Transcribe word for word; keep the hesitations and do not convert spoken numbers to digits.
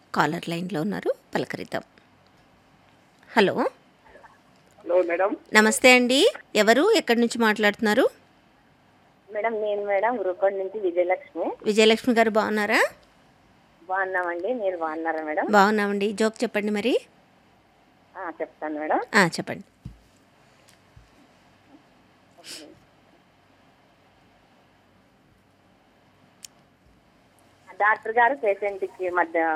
Caller లైన్లో ఉన్నారు, పలకరిద్దాం. Hello hello madam. నమస్తే అండి. ఎవరు, ఎక్కడి నుంచి మాట్లాడుతున్నారు? మేడం నేను మేడం రూపం నుంచి విజయలక్ష్మి. విజయలక్ష్మి గారు బాగున్నారా? బాగున్నామండి, మీరు బాగున్నారా మేడం? బాగున్నామండి. జోక్ చెప్పండి మరి. ఆ, చెప్తాను మేడం. ఆ, చెప్పండి. డాక్టర్ గారు పేషెంట్కి మధ్య